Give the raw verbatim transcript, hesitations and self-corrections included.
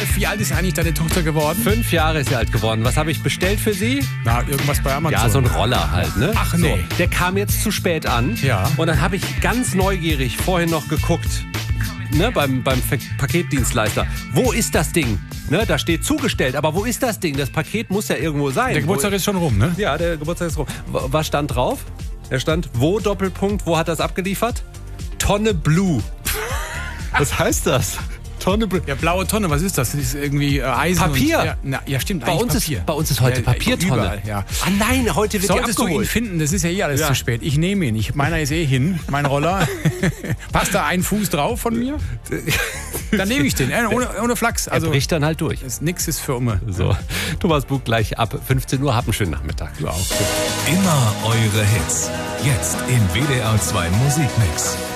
Ralf, wie alt ist eigentlich deine Tochter geworden? Fünf Jahre ist sie alt geworden. Was habe ich bestellt für sie? Na, irgendwas bei Amazon. Ja, so ein Roller halt, ne? Ach nee. So, der kam jetzt zu spät an. Ja. Und dann habe ich ganz neugierig vorhin noch geguckt, ne, beim, beim Paketdienstleister. Wo ist das Ding? Ne, da steht zugestellt, aber wo ist das Ding? Das Paket muss ja irgendwo sein. Der Geburtstag wo, ist schon rum, ne? Ja, der Geburtstag ist rum. Was stand drauf? Er stand, wo, Doppelpunkt, wo hat das abgeliefert? Tonne Blue. Was heißt das? Tonne Blue. Ja, blaue Tonne, was ist das? Das ist irgendwie äh, Eisen. Papier. Und, ja, na, ja, stimmt. Bei uns, Papier. ist, bei uns ist heute ja, Papiertonne. Überall, ja. Ah nein, heute wird Solltest die du ihn abgeholt. finden, das ist ja eh alles Ja. zu spät. Ich nehme ihn. Ich, meiner ist eh hin, mein Roller. Passt da ein Fuß drauf von mir? Dann nehme ich den, äh, ohne, ohne Flachs. Also, Er bricht dann halt durch. das, nix ist für Umme. So, Thomas Bug gleich ab fünfzehn Uhr. Hab einen schönen Nachmittag. Du auch. Immer eure Hits. Jetzt im W D R zwei Musikmix.